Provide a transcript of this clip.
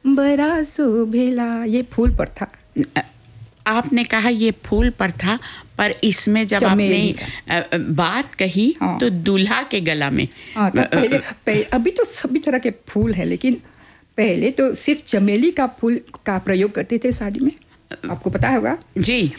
बड़ा शोभेला, ये फूल पर था। आपने कहा ये फूल पर था, पर इसमें जब चमेली आपने बात कही हाँ। तो दूल्हा के गला में हाँ, तो पहले अभी तो सभी तरह के फूल है, लेकिन पहले तो सिर्फ चमेली का फूल का प्रयोग करते थे शादी में, आपको पता होगा। जी